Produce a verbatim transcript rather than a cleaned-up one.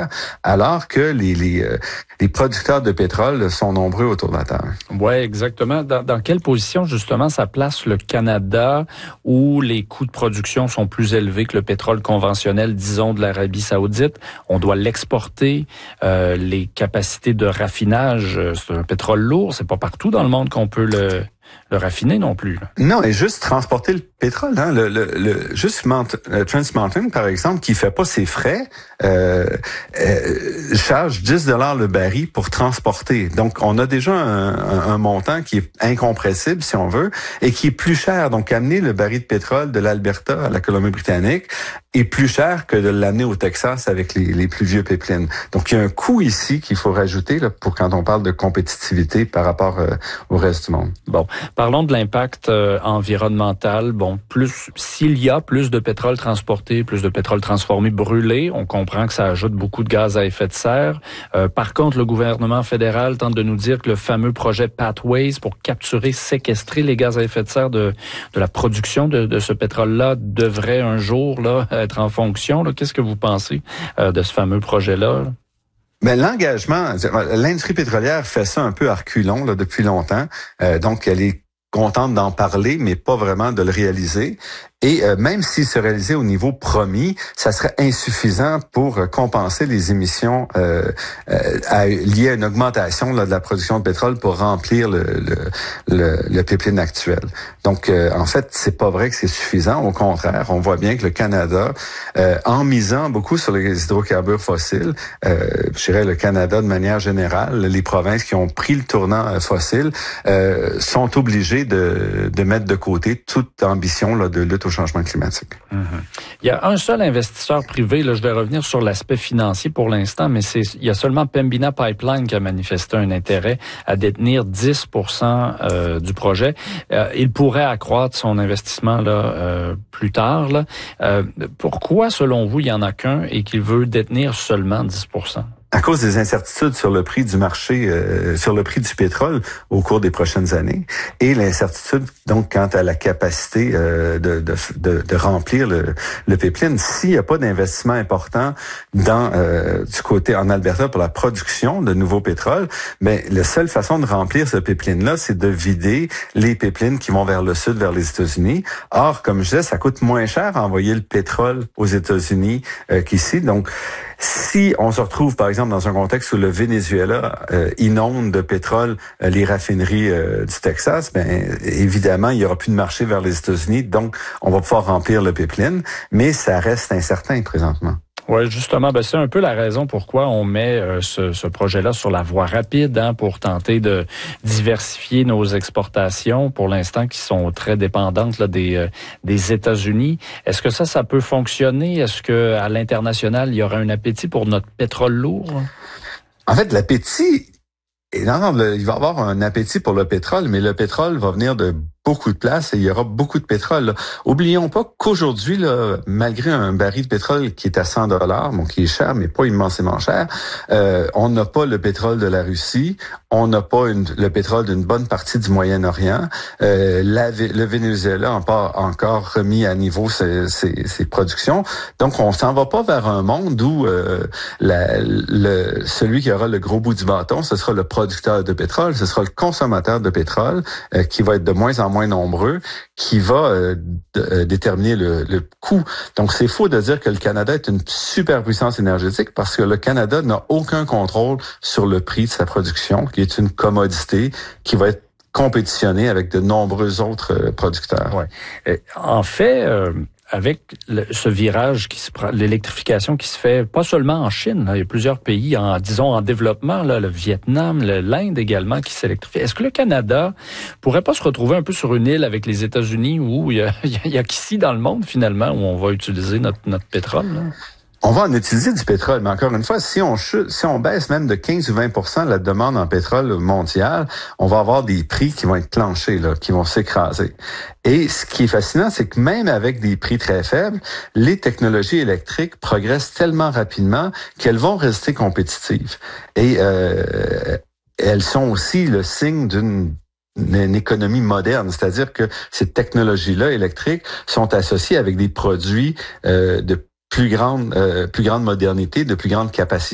terre, alors que les, les, euh, les producteurs de pétrole sont nombreux autour de la Terre. Oui, exactement. Dans, dans quelle position, justement, ça place le Canada où les coûts de production sont plus élevés que le pétrole conventionnel, disons, de l'Arabie saoudite? On doit l'exporter. Euh, les capacités de raffinage, c'est un pétrole lourd. C'est pas partout dans le monde qu'on peut le... le raffiner non plus. Là. Non, et juste transporter le pétrole, hein, le, le, le juste Mount, euh, Trans Mountain, par exemple, qui fait pas ses frais, euh, euh, charge dix dollars le baril pour transporter. Donc, on a déjà un, un, un montant qui est incompressible, si on veut, et qui est plus cher. Donc, amener le baril de pétrole de l'Alberta à la Colombie-Britannique est plus cher que de l'amener au Texas avec les, les plus vieux pipelines. Donc, il y a un coût ici qu'il faut rajouter là, pour quand on parle de compétitivité par rapport euh, au reste du monde. Bon, parlons de l'impact euh, environnemental. Bon, plus s'il y a plus de pétrole transporté, plus de pétrole transformé, brûlé, on comprend que ça ajoute beaucoup de gaz à effet de serre. Euh, par contre, le gouvernement fédéral tente de nous dire que le fameux projet Pathways pour capturer, séquestrer les gaz à effet de serre de, de la production de, de ce pétrole-là devrait un jour là être en fonction. Là. Qu'est-ce que vous pensez euh, de ce fameux projet-là? Là? Mais l'engagement, l'industrie pétrolière fait ça un peu à reculons là, depuis longtemps. Euh, donc, elle est contente d'en parler, mais pas vraiment de le réaliser. Et euh, même s'il se réalisait au niveau promis, ça serait insuffisant pour euh, compenser les émissions euh, euh, à, liées à une augmentation là, de la production de pétrole pour remplir le, le, le, le pipeline actuel. Donc, euh, en fait, c'est pas vrai que c'est suffisant. Au contraire, on voit bien que le Canada, euh, en misant beaucoup sur les hydrocarbures fossiles, euh, je dirais le Canada de manière générale, les provinces qui ont pris le tournant euh, fossile, euh, sont obligées de, de mettre de côté toute ambition là, de lutte au changement climatique. Mm-hmm. Il y a un seul investisseur privé, là, je vais revenir sur l'aspect financier pour l'instant, mais c'est il y a seulement Pembina Pipeline qui a manifesté un intérêt à détenir dix pour cent euh, du projet. Euh, il pourrait accroître son investissement là euh, plus tard. Là. Euh, pourquoi, selon vous, il n'y en a qu'un et qu'il veut détenir seulement dix pour cent? À cause des incertitudes sur le prix du marché, euh, sur le prix du pétrole au cours des prochaines années, et l'incertitude donc quant à la capacité euh, de, de, de, de remplir le, le pipeline. S'il n'y a pas d'investissement important dans euh, du côté en Alberta pour la production de nouveaux pétroles, mais la seule façon de remplir ce pipeline-là, c'est de vider les pipelines qui vont vers le sud, vers les États-Unis. Or, comme je disais, ça coûte moins cher à envoyer le pétrole aux États-Unis euh, qu'ici. Donc, si on se retrouve, par exemple, dans un contexte où le Venezuela euh, inonde de pétrole euh, les raffineries euh, du Texas, ben évidemment, il y aura plus de marché vers les États-Unis, donc on va pouvoir remplir le pipeline, mais ça reste incertain présentement. Oui, justement, ben c'est un peu la raison pourquoi on met euh, ce, ce projet-là sur la voie rapide, hein, pour tenter de diversifier nos exportations, pour l'instant, qui sont très dépendantes là, des, euh, des États-Unis. Est-ce que ça, ça peut fonctionner? Est-ce que à l'international, il y aura un appétit pour notre pétrole lourd? En fait, l'appétit, non, non, le, il va y avoir un appétit pour le pétrole, mais le pétrole va venir de beaucoup de place et il y aura beaucoup de pétrole. Là. Oublions pas qu'aujourd'hui, là, malgré un baril de pétrole qui est à cent dollars, bon, qui est cher, mais pas immensément cher, euh, on n'a pas le pétrole de la Russie, on n'a pas une, le pétrole d'une bonne partie du Moyen-Orient. Euh, la, le Venezuela n'a pas encore remis à niveau ses, ses, ses productions. Donc, on s'en va pas vers un monde où euh, la, le, celui qui aura le gros bout du bâton, ce sera le producteur de pétrole, ce sera le consommateur de pétrole euh, qui va être de moins en moins nombreux, qui va euh, d- euh, déterminer le, le coût. Donc, c'est faux de dire que le Canada est une superpuissance énergétique parce que le Canada n'a aucun contrôle sur le prix de sa production, qui est une commodité qui va être compétitionnée avec de nombreux autres euh, producteurs. Ouais. En fait, euh, avec le, ce virage qui se prend, l'électrification qui se fait pas seulement en Chine, là, il y a plusieurs pays, en, disons en développement, là, le Vietnam, le, l'Inde également qui s'électrifie. Est-ce que le Canada pourrait pas se retrouver un peu sur une île avec les États-Unis où il y a, il y a qu'ici dans le monde finalement où on va utiliser notre, notre pétrole, là? On va en utiliser du pétrole, mais encore une fois, si on chute, si on baisse même de quinze ou vingt pour cent la demande en pétrole mondial, on va avoir des prix qui vont être clenchés, là, qui vont s'écraser. Et ce qui est fascinant, c'est que même avec des prix très faibles, les technologies électriques progressent tellement rapidement qu'elles vont rester compétitives. Et euh, elles sont aussi le signe d'une une économie moderne, c'est-à-dire que ces technologies-là électriques sont associées avec des produits euh, de plus grande, euh, plus grande modernité, de plus grande capacité.